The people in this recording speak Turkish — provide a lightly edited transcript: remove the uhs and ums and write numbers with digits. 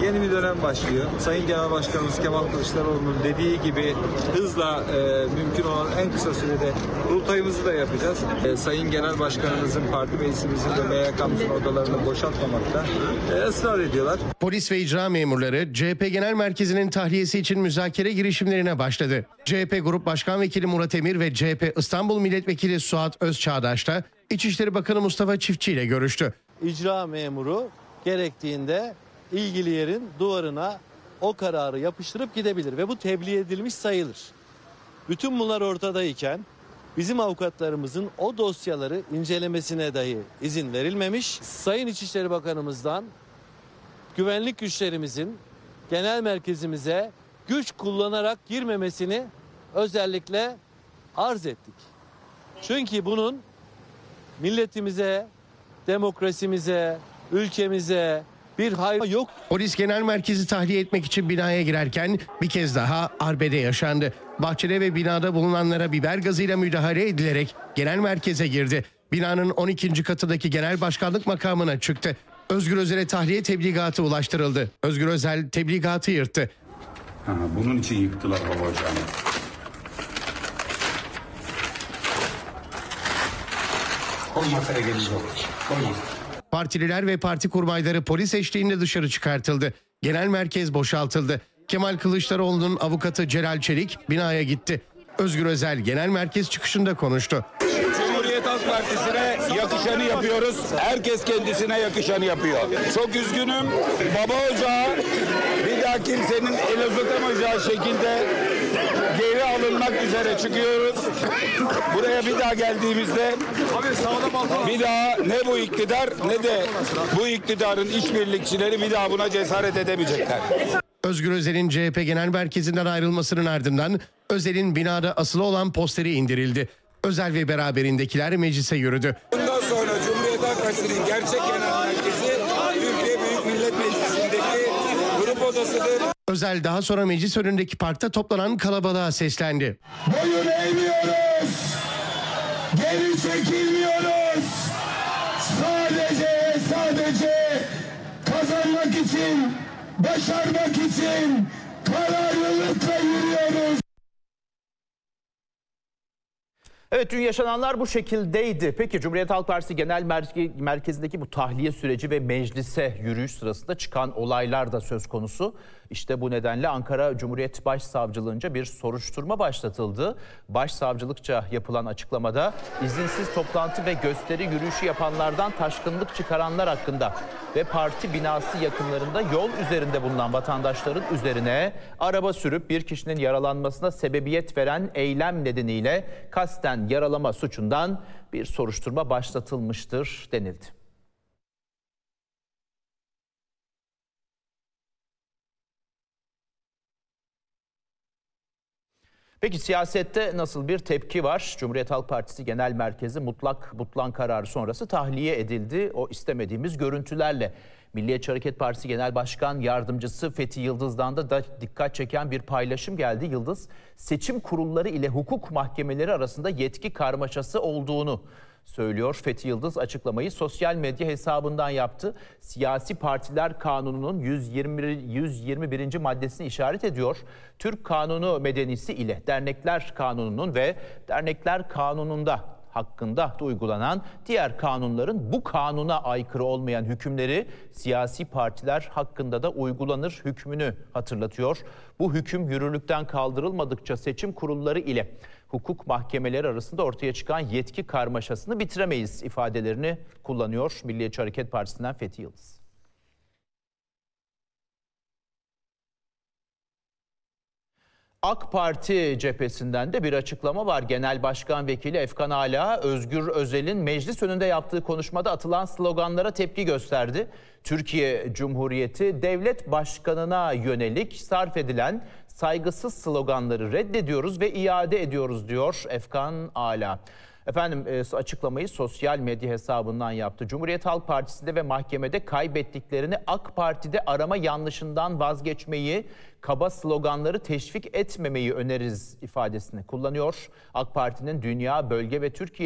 Yeni bir dönem başlıyor. Sayın Genel Başkanımız Kemal Kılıçdaroğlu'nun dediği gibi hızla mümkün olan en kısa sürede kurultayımızı da yapacağız. Sayın Genel Başkanımızın, parti meclisimizin ve MYK'mızın odalarını boşaltmamakta ısrar ediyorlar. Polis ve icra memurları CHP Genel Merkezi'nin tahliyesi için müzakere girişimlerine başladı. CHP Grup Başkan Vekili Murat Emir ve CHP İstanbul Milletvekili Suat Özçağdaş da İçişleri Bakanı Mustafa Çiftçi ile görüştü. İcra memuru gerektiğinde ilgili yerin duvarına o kararı yapıştırıp gidebilir ve bu tebliğ edilmiş sayılır. Bütün bunlar ortadayken bizim avukatlarımızın o dosyaları incelemesine dahi izin verilmemiş. Sayın İçişleri Bakanımızdan güvenlik güçlerimizin genel merkezimize güç kullanarak girmemesini özellikle arz ettik. Çünkü bunun milletimize, demokrasimize, ülkemize bir hayır yok. Polis Genel Merkezi tahliye etmek için binaya girerken bir kez daha arbede yaşandı. Bahçede ve binada bulunanlara biber gazıyla müdahale edilerek genel merkeze girdi. Binanın 12. katındaki genel başkanlık makamına çıktı. Özgür Özel'e tahliye tebligatı ulaştırıldı. Özgür Özel tebligatı yırttı. Bunun için yıktılar hava ocağını. Masaya gelince olur. Partililer ve parti kurmayları polis eşliğinde dışarı çıkartıldı. Genel merkez boşaltıldı. Kemal Kılıçdaroğlu'nun avukatı Celal Çelik binaya gitti. Özgür Özel genel merkez çıkışında konuştu. Cumhuriyet Halk Partisi'ne yakışanı yapıyoruz. Herkes kendisine yakışanı yapıyor. Çok üzgünüm. Baba ocağı bir daha kimsenin el uzatamayacağı şekilde geri alınmak üzere çıkıyoruz. Buraya bir daha geldiğimizde bir daha ne bu iktidar ne de bu iktidarın işbirlikçileri bir daha buna cesaret edemeyecekler. Özgür Özel'in CHP Genel Merkezi'nden ayrılmasının ardından Özel'in binada asılı olan posteri indirildi. Özel ve beraberindekiler meclise yürüdü. Bundan sonra Cumhuriyet Halk Partisi'nin gerçek genel merkezi Türkiye Büyük Millet Meclisi'ndeki grup odasıdır. Özel daha sonra meclis önündeki parkta toplanan kalabalığa seslendi. Boyun eğmiyoruz, geri çekilmiyoruz. Sadece kazanmak için, başarmak için kararlılıkla yürüyoruz. Evet, dün yaşananlar bu şekildeydi. Peki Cumhuriyet Halk Partisi Genel Merkezi'ndeki bu tahliye süreci ve meclise yürüyüş sırasında çıkan olaylar da söz konusu. İşte bu nedenle Ankara Cumhuriyet Başsavcılığınca bir soruşturma başlatıldı. Başsavcılıkça yapılan açıklamada izinsiz toplantı ve gösteri yürüyüşü yapanlardan taşkınlık çıkaranlar hakkında ve parti binası yakınlarında yol üzerinde bulunan vatandaşların üzerine araba sürüp bir kişinin yaralanmasına sebebiyet veren eylem nedeniyle kasten yaralama suçundan bir soruşturma başlatılmıştır denildi. Peki siyasette nasıl bir tepki var? Cumhuriyet Halk Partisi Genel Merkezi mutlak kararı sonrası tahliye edildi. O istemediğimiz görüntülerle. Milliyetçi Hareket Partisi Genel Başkan Yardımcısı Fethi Yıldız'dan da dikkat çeken bir paylaşım geldi. Yıldız, seçim kurulları ile hukuk mahkemeleri arasında yetki karmaşası olduğunu söylüyor. Fethi Yıldız açıklamayı sosyal medya hesabından yaptı. Siyasi Partiler Kanunu'nun 121. maddesini işaret ediyor. Türk Kanunu Medenisi ile Dernekler Kanunu'nun ve Dernekler Kanunu'nda hakkında da uygulanan diğer kanunların bu kanuna aykırı olmayan hükümleri siyasi partiler hakkında da uygulanır hükmünü hatırlatıyor. Bu hüküm yürürlükten kaldırılmadıkça seçim kurulları ile hukuk mahkemeleri arasında ortaya çıkan yetki karmaşasını bitiremeyiz ifadelerini kullanıyor Milliyetçi Hareket Partisi'nden Fethi Yıldız. AK Parti cephesinden de bir açıklama var. Genel Başkan Vekili Efkan Ala, Özgür Özel'in meclis önünde yaptığı konuşmada atılan sloganlara tepki gösterdi. Türkiye Cumhuriyeti devlet başkanına yönelik sarf edilen saygısız sloganları reddediyoruz ve iade ediyoruz diyor Efkan Ala. Efendim açıklamayı sosyal medya hesabından yaptı. Cumhuriyet Halk Partisi'nde ve mahkemede kaybettiklerini AK Parti'de arama yanlışından vazgeçmeyi, kaba sloganları teşvik etmemeyi öneririz ifadesini kullanıyor. AK Parti'nin dünya, bölge ve Türkiye